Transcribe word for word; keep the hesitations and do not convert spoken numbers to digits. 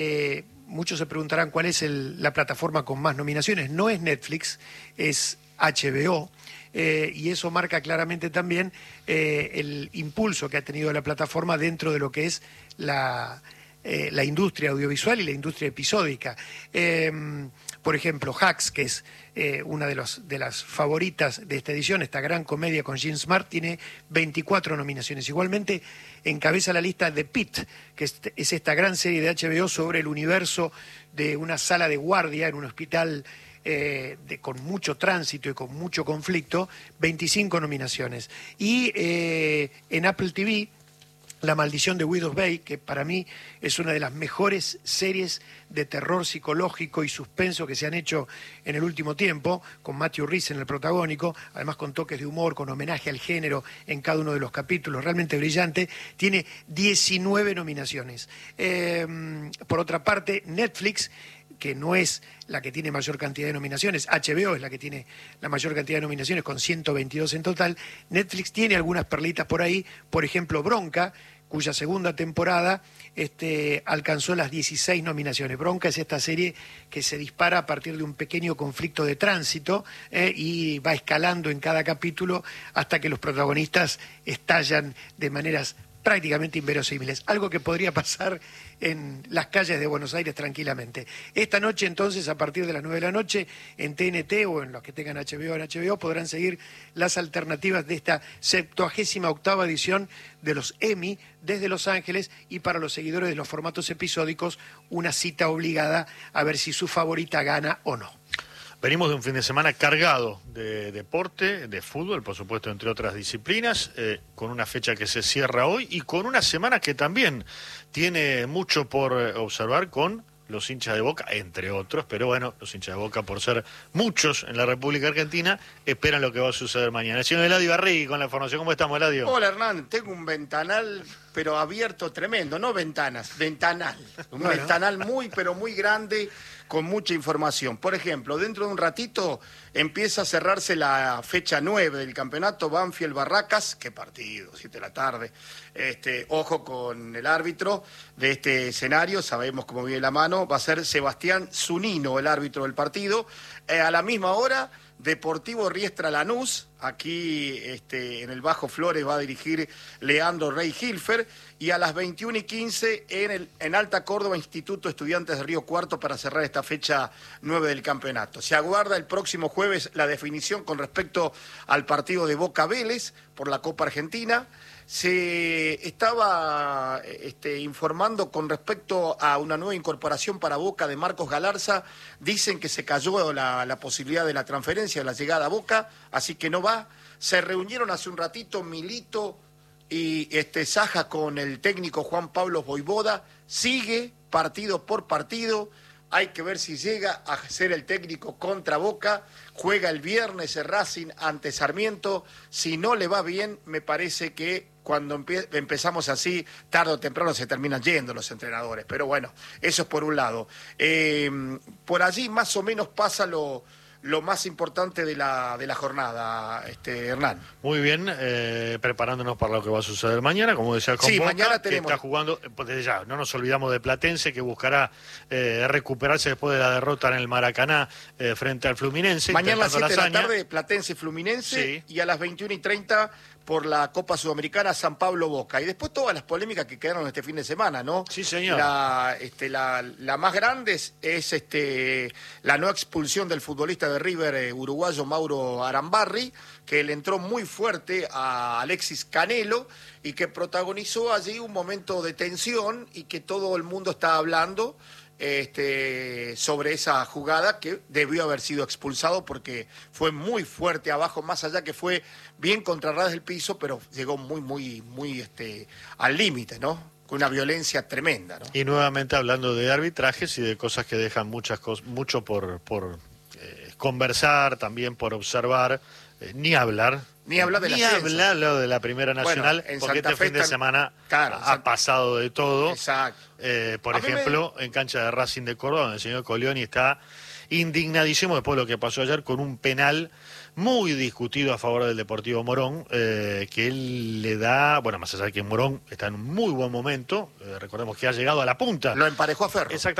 Eh, muchos se preguntarán cuál es el, la plataforma con más nominaciones. No es Netflix, es H B O. Eh, y eso marca claramente también eh, el impulso que ha tenido la plataforma dentro de lo que es la, eh, la industria audiovisual y la industria episódica. Eh, por ejemplo, Hacks, que es eh, una de, los, de las favoritas de esta edición, esta gran comedia con Jean Smart, tiene veinticuatro nominaciones. Igualmente encabeza la lista de Pitt, que es, es esta gran serie de H B O sobre el universo de una sala de guardia en un hospital Eh, de, con mucho tránsito y con mucho conflicto, veinticinco nominaciones. Y eh, en Apple T V, La maldición de Widow's Bay, que para mí es una de las mejores series de terror psicológico y suspenso que se han hecho en el último tiempo, con Matthew Rhys en el protagónico, además con toques de humor, con homenaje al género en cada uno de los capítulos, realmente brillante, tiene diecinueve nominaciones. Eh, por otra parte, Netflix, que no es la que tiene mayor cantidad de nominaciones, H B O es la que tiene la mayor cantidad de nominaciones, con ciento veintidós en total. Netflix tiene algunas perlitas por ahí, por ejemplo, Bronca, cuya segunda temporada este, alcanzó las dieciséis nominaciones. Bronca es esta serie que se dispara a partir de un pequeño conflicto de tránsito eh, y va escalando en cada capítulo hasta que los protagonistas estallan de maneras prácticamente inverosímiles, algo que podría pasar en las calles de Buenos Aires tranquilamente. Esta noche, entonces, a partir de las nueve de la noche, en T N T o en los que tengan H B O en H B O, podrán seguir las alternativas de esta septuagésima octava edición de los Emmy desde Los Ángeles, y para los seguidores de los formatos episódicos, una cita obligada a ver si su favorita gana o no. Venimos de un fin de semana cargado de deporte, de fútbol, por supuesto, entre otras disciplinas, eh, con una fecha que se cierra hoy y con una semana que también tiene mucho por observar con los hinchas de Boca, entre otros, pero bueno, los hinchas de Boca, por ser muchos en la República Argentina, esperan lo que va a suceder mañana. El señor Eladio Barrigui con la información. ¿Cómo estamos, Eladio? Hola, Hernán. Tengo un ventanal, pero abierto tremendo, no ventanas, ventanal. Un bueno. ventanal muy, pero muy grande, con mucha información. Por ejemplo, dentro de un ratito empieza a cerrarse la fecha nueve del campeonato, Banfield-Barracas. Qué partido, siete de la tarde. Este, ojo con el árbitro de este escenario, sabemos cómo viene la mano, va a ser Sebastián Zunino el árbitro del partido. Eh, a la misma hora, Deportivo Riestra Lanús, aquí este, en el Bajo Flores va a dirigir Leandro Rey Hilfer, y a las veintiuna y quince en, el, en Alta Córdoba, Instituto Estudiantes de Río Cuarto, para cerrar esta fecha nueve del campeonato. Se aguarda el próximo jueves la definición con respecto al partido de Boca Vélez por la Copa Argentina. Se estaba este, informando con respecto a una nueva incorporación para Boca de Marcos Galarza. Dicen que se cayó la, la posibilidad de la transferencia, de la llegada a Boca, así que no va. Se reunieron hace un ratito Milito y este, Saja con el técnico Juan Pablo Voivoda. Sigue partido por partido. Hay que ver si llega a ser el técnico contra Boca. Juega el viernes el Racing ante Sarmiento. Si no le va bien, me parece que cuando empie- empezamos así, tarde o temprano se terminan yendo los entrenadores. Pero bueno, eso es por un lado. Eh, por allí más o menos pasa lo, lo más importante de la, de la jornada, este, Hernán. Muy bien, eh, preparándonos para lo que va a suceder mañana, como decía con sí, Boca, mañana tenemos... que está jugando, pues desde ya, no nos olvidamos de Platense, que buscará eh, recuperarse después de la derrota en el Maracaná eh, frente al Fluminense. Mañana a las siete de la hazaña. tarde, Platense Fluminense, Sí. y a las veintiuna y treinta por la Copa Sudamericana, San Pablo Boca. Y después todas las polémicas que quedaron este fin de semana, ¿no? Sí, señor. La, este, la, la más grande es, es este, la no expulsión del futbolista de River eh, uruguayo Mauro Arambarri, que le entró muy fuerte a Alexis Canelo y que protagonizó allí un momento de tensión y que todo el mundo está hablando Este, sobre esa jugada, que debió haber sido expulsado porque fue muy fuerte abajo, más allá que fue bien contra ras del piso, pero llegó muy, muy, muy este, al límite, ¿no? Con una violencia tremenda, ¿no? Y nuevamente hablando de arbitrajes y de cosas que dejan muchas cosas, mucho por, por eh, conversar, también por observar, eh, ni hablar Ni hablar del Ni ascenso. hablar lo de la Primera Nacional, Bueno, en porque Santa este Fe fin de están- semana Claro, ha Santa- pasado de todo. Exacto. Eh, por A mí me- ejemplo, en cancha de Racing de Córdoba, donde el señor Colioni está indignadísimo después de lo que pasó ayer con un penal muy discutido a favor del Deportivo Morón, eh, que él le da, bueno, más allá de que Morón está en un muy buen momento, eh, recordemos que ha llegado a la punta. Lo emparejó a Ferro. Exactamente.